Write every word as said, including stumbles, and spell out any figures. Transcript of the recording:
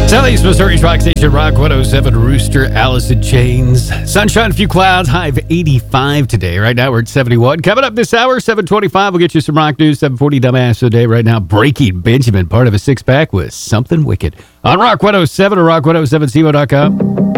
Southeast Missouri's Rock Station, Rock one oh seven, Rooster, Alice in Chains. Sunshine, a few clouds, high of eighty-five today. Right now we're at seventy-one. Coming up this hour, seven twenty-five, we'll get you some rock news. seven forty, Dumbass of the Day. Right now, Breaking Benjamin, part of a six-pack with Something Wicked. On Rock one oh seven or rock one oh seven C O dot com.